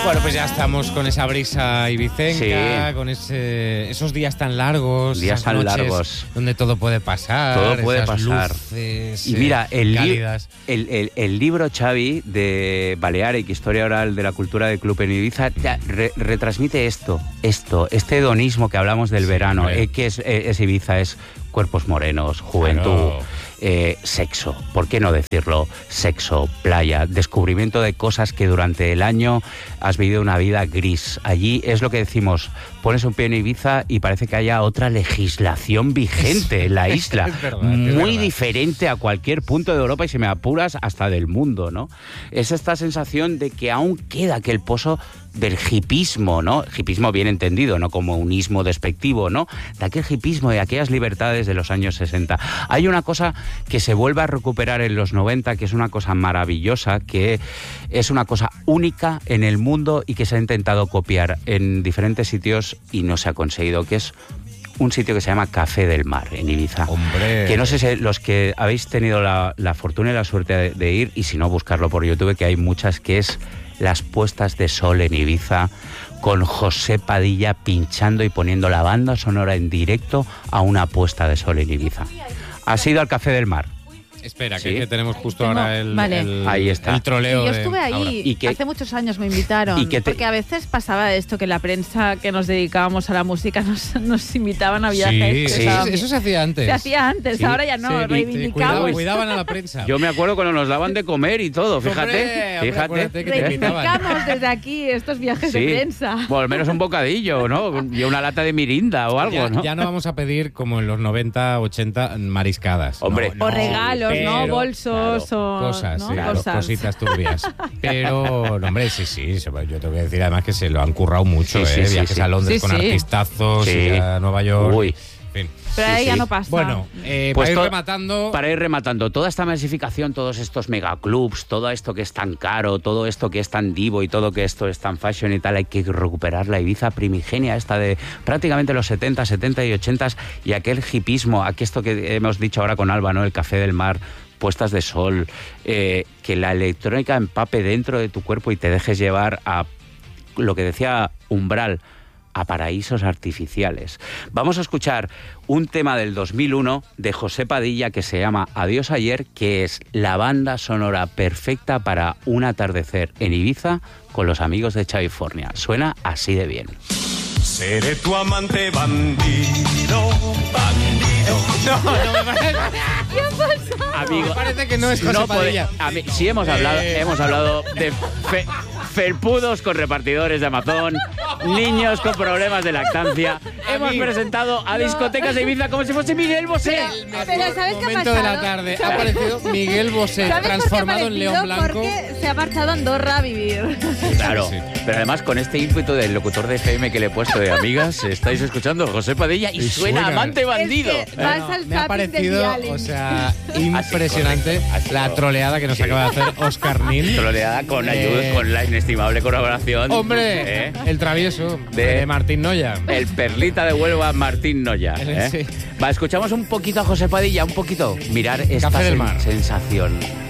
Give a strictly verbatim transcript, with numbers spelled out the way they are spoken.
Bueno, pues ya estamos con esa brisa ibicenca, sí. con ese, esos días tan largos, días esas tan noches largos, donde todo puede pasar, todo puede esas pasar. Luces, y mira, el, li el, el, el libro, Xavi, de Balearic, Historia Oral de la Cultura del Club en Ibiza, re, retransmite esto, esto, este hedonismo que hablamos del sí, verano, eh, que es, es Ibiza, es cuerpos morenos, juventud, claro. eh, sexo, ¿por qué no decirlo? Sexo, playa, descubrimiento de cosas que durante el año has vivido una vida gris. Allí es lo que decimos, pones un pie en Ibiza y parece que haya otra legislación vigente en la isla, es verdad, muy es diferente a cualquier punto de Europa y, si me apuras, hasta del mundo, ¿no? Es esta sensación de que aún queda aquel pozo del hipismo, ¿no? Hipismo bien entendido, no como un ismo despectivo, ¿no? De aquel hipismo y aquellas libertades de los años sesenta. Hay una cosa que se vuelve a recuperar en los noventa, que es una cosa maravillosa, que es una cosa única en el mundo y que se ha intentado copiar en diferentes sitios y no se ha conseguido, que es un sitio que se llama Café del Mar, en Ibiza. ¡Hombre! Que no sé si los que habéis tenido la, la fortuna y la suerte de, de ir, y si no, buscarlo por YouTube, que hay muchas, que es las puestas de sol en Ibiza, con José Padilla pinchando y poniendo la banda sonora en directo a una puesta de sol en Ibiza. ¿Has ido al Café del Mar? Espera, ¿Sí? que, que tenemos justo Tengo, ahora el, vale. el, Ahí está. el troleo. Sí, yo de estuve ahí, ¿Y que, hace muchos años me invitaron, y que te, porque a veces pasaba esto, que la prensa que nos dedicábamos a la música nos, nos invitaban a viajes. Sí, sí. Eso, eso se hacía antes. Se hacía antes, sí. Ahora ya no, sí, reivindicamos. Cuidaban, cuidaban a la prensa. Yo me acuerdo cuando nos daban de comer y todo, fíjate. Hombre, fíjate. hombre, reivindicamos desde aquí estos viajes sí. de prensa. Bueno, al menos un bocadillo, ¿no? Y una lata de mirinda o algo, ya, ¿no? Ya no vamos a pedir, como en los noventa, ochenta, mariscadas. Hombre. No, no, o regalos, pero, ¿no? Bolsos claro, o... Cosas, ¿no? sí, Cosas. cositas turbias. Pero, no, hombre, sí, sí, yo te voy a decir además que se lo han currado mucho, sí, ¿eh? Sí, Viajes sí, a Londres sí, con sí. artistazos, sí. y a Nueva York. Uy. En fin. Pero ahí sí, ya sí. no pasa. Bueno, eh, Pues para ir to- rematando... Para ir rematando, toda esta masificación, todos estos megaclubs, todo esto que es tan caro, todo esto que es tan divo y todo que esto es tan fashion y tal, hay que recuperar la Ibiza primigenia, esta de prácticamente los setenta, setenta y ochenta, y aquel hipismo, aquí esto que hemos dicho ahora con Alba, ¿no? El Café del Mar, puestas de sol, eh, que la electrónica empape dentro de tu cuerpo y te dejes llevar a lo que decía Umbral, a paraísos artificiales. Vamos a escuchar un tema del dos mil uno de José Padilla que se llama Adiós Ayer, que es la banda sonora perfecta para un atardecer en Ibiza con los amigos de California. Suena así de bien. Seré tu amante bandido, bandido. No, no me parece... ¿Qué pasa? Amigo, me parece que no es José no Padilla. puede, a mí, sí hemos hablado, Eh. hemos hablado de fe, felpudos con repartidores de Amazon, niños con problemas de lactancia. Hemos Amigo. presentado a discotecas de Ibiza como si fuese Miguel Bosé. Pero ¿sabes qué ha momento de la pasado? tarde ha aparecido Miguel Bosé, ¿Sabes por qué ha transformado en León aparecido? Blanco. Porque se ha marchado a Andorra a vivir. Claro, Sí. pero además con este ímpetu del locutor de F M que le he puesto de amigas, estáis escuchando José Padilla y, Y suena, suena. amante bandido. Es que vas al Me ha zapping del parecido, dialing. o sea, impresionante correcto, así la correcto. troleada que nos Sí. acaba de hacer Oscar Nin. Troleada con ayuda, Eh. con la inestimable colaboración. Hombre, ¿eh? el travieso De- de, Martín Noya. El perlita de Huelva, Martín Noya. ¿eh? Sí. Va, escuchamos un poquito a José Padilla, un poquito. Mirar esta Café del sen- Mar. sensación.